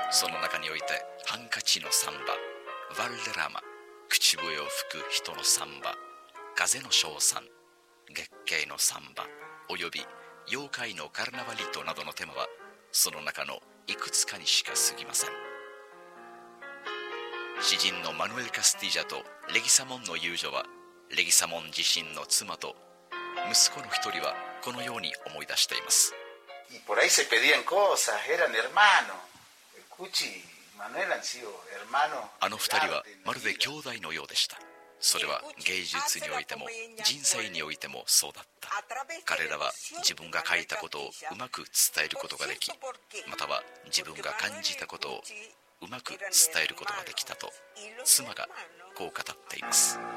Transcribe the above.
その中においてハンカチのサンバ、ヴァルデラマ、口笛を吹く人のサンバ、風の称賛、月経のサンバおよび妖怪のカルナバリトなどのテーマはその中のいくつかにしか過ぎません。詩人のマヌエル・カスティージャとレギサモンの友情は、レギサモン自身の妻と息子の一人はこのように思い出しています。 Y por ahí se pedían cosas, eran hermanos. Cuchi y Manuel han sido hermanos. あの二人はまるで兄弟のようでした。それは芸術においても人生においてもそうだった。彼らは自分が書いたことをうまく伝えることができ、または自分が感じたことをうまく伝えることができたと妻がこう語っています。